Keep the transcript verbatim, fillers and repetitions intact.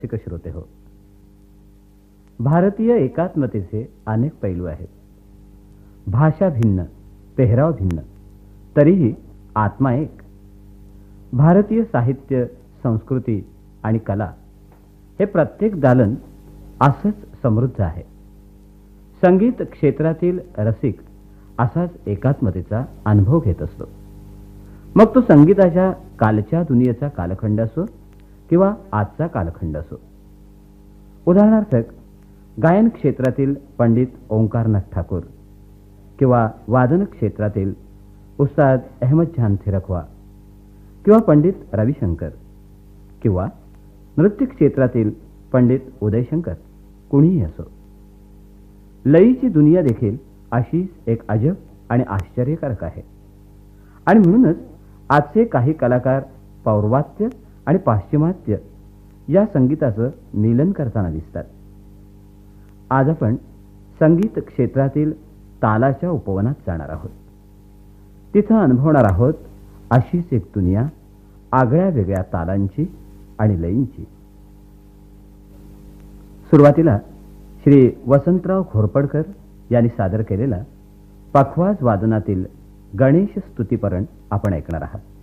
रसिक श्रोते हो, भारतीय एकात्मतेचे अनेक पैलू आहेत. भाषा भिन्न, पेहराव भिन्न, तरीही आत्मा एक. भारतीय साहित्य, संस्कृती आणि कला हे प्रत्येक दालन असंच समृद्ध आहे. संगीत क्षेत्रातील रसिक असाच एकात्मतेचा अनुभव घेत असतो. मग तो संगीताच्या कालच्या दुनियेचा कालखंड असो किंवा आजचा कालखंड असो. उदाहरणार्थ गायन क्षेत्रातील पंडित ओंकारनाथ ठाकूर किंवा वादन क्षेत्रातील उस्ताद अहमद जान थिरकवा किंवा पंडित रविशंकर किंवा नृत्य क्षेत्रातील पंडित उदयशंकर, कुणीही असो. लयीची दुनिया देखील अशीच एक अजब आणि आश्चर्यकारक आहे. आणि म्हणूनच आजचे काही कलाकार पौर्वात्य आणि पाश्चिमात्य या संगीताचं मिलन करताना दिसतात. आज आपण संगीत क्षेत्रातील तालाच्या उपवनात जाणार आहोत. तिथं अनुभवणार आहोत अशीच एक दुनिया, आगळ्या वेगळ्या तालांची आणि लयींची. सुरुवातीला श्री वसंतराव घोरपडकर यांनी सादर केलेला पखवाज वादनातील गणेश स्तुतिपरण आपण ऐकणार आहात.